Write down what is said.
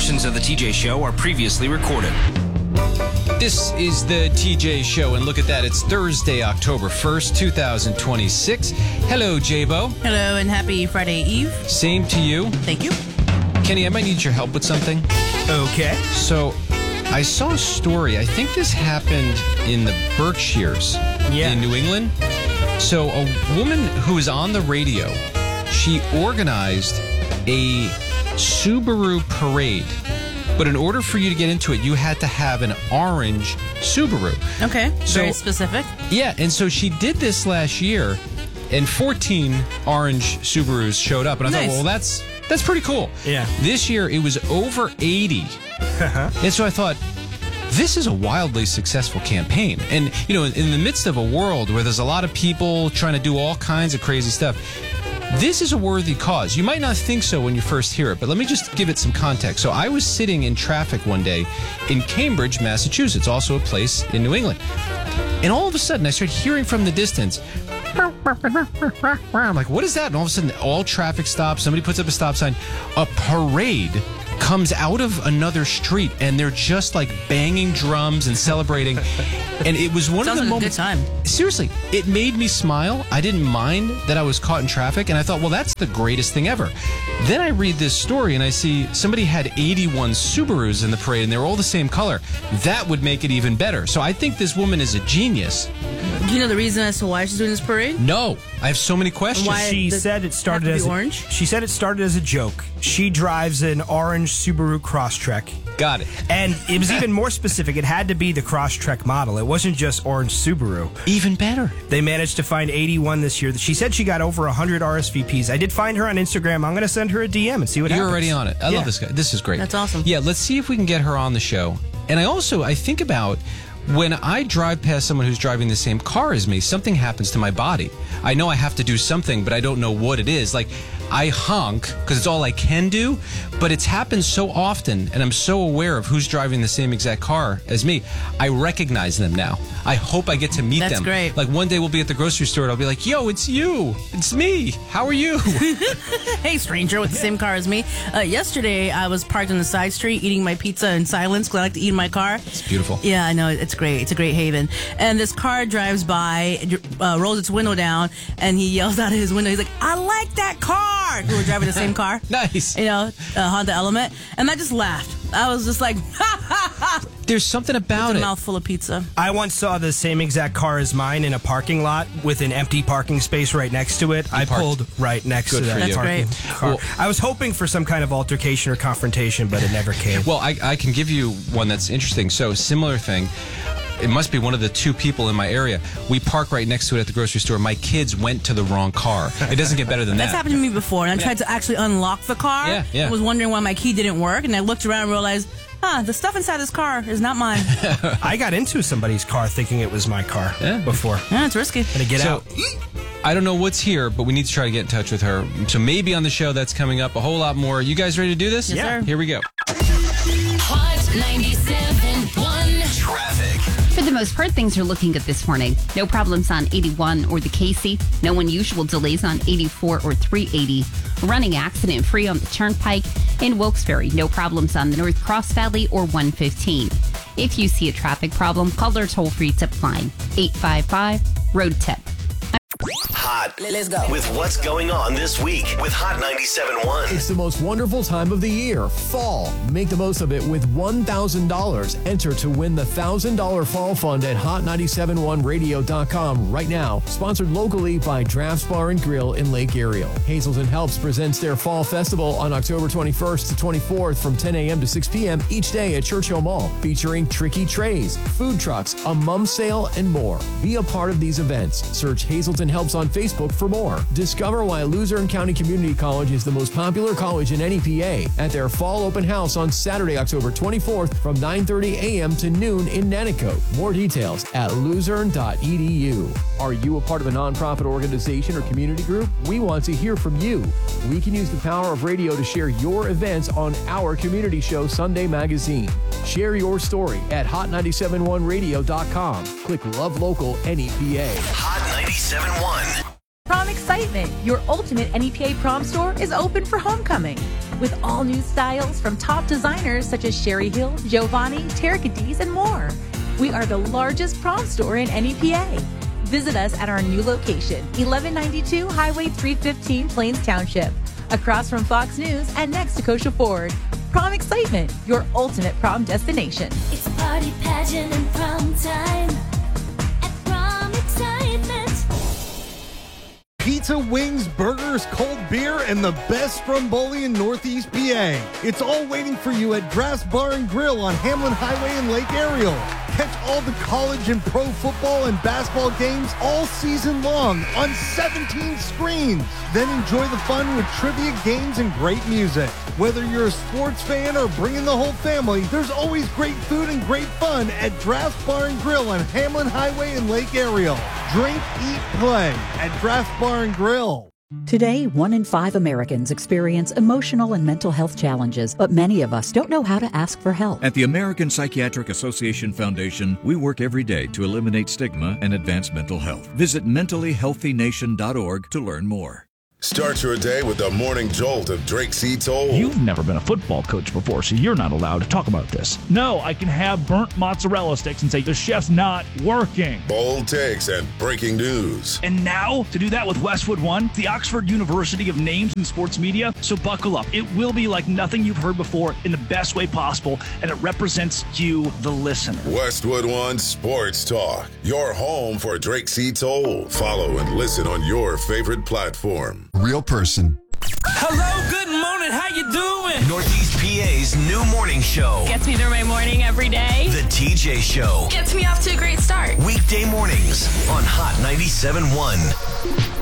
Portions of the TJ Show are previously recorded. This is the TJ Show, and look at that. It's Thursday, October 1st, 2026. Hello, J-Bo. Hello, and happy Friday Eve. Same to you. Thank you. Kenny, I might need your help with something. Okay. So, I saw a story. I think this happened in the Berkshires in New England. So, a woman who was on the radio, she organized a Subaru parade. But in order for you to get into it, you had to have an orange Subaru. Okay, So- very specific. Yeah, and so she did this last year, and 14 orange Subarus showed up. And I Nice. thought, well, that's pretty cool. Yeah. This year, it was over 80. And so I thought, this is a wildly successful campaign. And, you know, in the midst of a world where there's a lot of people trying to do all kinds of crazy stuff, this is a worthy cause. You might not think so when you first hear it, but let me just give it some context. So I was sitting in traffic one day in Cambridge, Massachusetts, also a place in New England. And all of a sudden, I started hearing from the distance, I'm like, what is that? And all of a sudden, all traffic stops. Somebody puts up a stop sign. A parade comes out of another street, and they're just like banging drums and celebrating. And it was one Sounds of the like moments. a good time. Seriously, it made me smile. I didn't mind that I was caught in traffic, and I thought, well, that's the greatest thing ever. Then I read this story, and I see somebody had 81 Subarus in the parade, and they were all the same color. That would make it even better. So I think this woman is a genius. Do you know the reason as to why she's doing this parade? No, I have so many questions. Why? She Does said it it started have to as be orange? She said it started as a joke. She drives an orange Subaru Crosstrek. Got it. And it was even more specific. It had to be the Crosstrek model. It wasn't just orange Subaru. Even better. They managed to find 81 this year. She said she got over 100 RSVPs. I did find her on Instagram. I'm going to send her a DM and see what You're happens. already on it. I love this guy. This is great. That's awesome. Yeah, let's see if we can get her on the show. And I think about when I drive past someone who's driving the same car as me, something happens to my body. I know I have to do something, but I don't know what it is. Like, I honk because it's all I can do, but it's happened so often, and I'm so aware of who's driving the same exact car as me. I recognize them now. I hope I get to meet them. That's great. Like, one day we'll be at the grocery store, and I'll be like, yo, it's you. It's me. How are you? Hey, stranger with the same car as me. Yesterday, I was parked on the side street eating my pizza in silence because I like to eat in my car. It's beautiful. Yeah, I know. It's great. It's a great haven. And this car drives by, rolls its window down, and he yells out of his window. He's like, I like that car. We were driving the same car. Nice. You know, Honda Element. And I just laughed. I was just like, ha, ha, ha. There's something about With a it. mouthful of pizza. I once saw the same exact car as mine in a parking lot with an empty parking space right next to it. I parked. pulled right next Good to for that you. parking That's car. Well- I was hoping for some kind of altercation or confrontation, but it never came. Well, I can give you one that's interesting. So, similar thing. It must be one of the two people in my area. We park right next to it at the grocery store. My kids went to the wrong car. It doesn't get better than That's that. happened to me before, and I tried to actually unlock the car. Yeah. I was wondering why my key didn't work, and I looked around and realized, the stuff inside this car is not mine. I got into somebody's car thinking it was my car before. Yeah, it's risky. Had to get So, out. I don't know what's here, but we need to try to get in touch with her. So maybe on the show that's coming up, a whole lot more. You guys ready to do this? Yes, Yeah. sir. Here we go. Hot 97.1 Traffic. For the most part, things are looking good this morning. No problems on 81 or the Casey. No unusual delays on 84 or 380. Running accident-free on the Turnpike. In Wilkes-Barre, no problems on the North Cross Valley or 115. If you see a traffic problem, call our toll-free tip line, 855-ROAD-TIP. Hot. Let's go. With what's going on this week with Hot 97.1. It's the most wonderful time of the year, fall. Make the most of it with $1,000. Enter to win the $1,000 Fall Fund at Hot971radio.com right now. Sponsored locally by Drafts Bar and Grill in Lake Ariel. Hazelton Helps presents their Fall Festival on October 21st to 24th from 10 a.m. to 6 p.m. each day at Churchill Mall, featuring tricky trays, food trucks, a mum sale, and more. Be a part of these events. Search Hazelton Helps on Facebook for more. Discover why Luzerne County Community College is the most popular college in NEPA at their fall open house on Saturday, October 24th from 9:30 a.m. to noon in Nanticoke. More details at luzerne.edu. Are you a part of a nonprofit organization or community group? We want to hear from you. We can use the power of radio to share your events on our community show, Sunday Magazine. Share your story at hot971radio.com. Click Love Local NEPA. Hot 97.1. Chronic Excitement, your ultimate NEPA prom store, is open for homecoming. With all new styles from top designers such as Sherry Hill, Giovanni, Terica D's, and more. We are the largest prom store in NEPA. Visit us at our new location, 1192 Highway 315, Plains Township, across from Fox News and next to Kosher Ford. Prom Excitement, your ultimate prom destination. It's a party pageant and prom time at Prom Excitement. Pizza, wings, burgers, cold beer, and the best Stromboli in Northeast PA. It's all waiting for you at Draft's Bar and Grill on Hamlin Highway in Lake Ariel. Catch all the college and pro football and basketball games all season long on 17 screens. Then enjoy the fun with trivia games and great music. Whether you're a sports fan or bringing the whole family, there's always great food and great fun at Draft's Bar and Grill on Hamlin Highway in Lake Ariel. Drink, eat, play at Draft's Bar and Grill. Today, 1 in 5 Americans experience emotional and mental health challenges, but many of us don't know how to ask for help. At the American Psychiatric Association Foundation, we work every day to eliminate stigma and advance mental health. Visit mentallyhealthynation.org to learn more. Start your day with the morning jolt of Drake C. Toll. You've never been a football coach before, so you're not allowed to talk about this. No, I can have burnt mozzarella sticks and say the chef's not working. Bold takes and breaking news. And now, to do that with Westwood One, the Oxford University of names in sports media. So buckle up. It will be like nothing you've heard before in the best way possible, and it represents you, the listener. Westwood One Sports Talk, your home for Drake C. Toll. Follow and listen on your favorite platform. Real person. Hello, good morning. How you doing? Northeast PA's new morning show. Gets me through my morning every day. The TJ Show. Gets me off to a great start. Weekday mornings on Hot 97.1.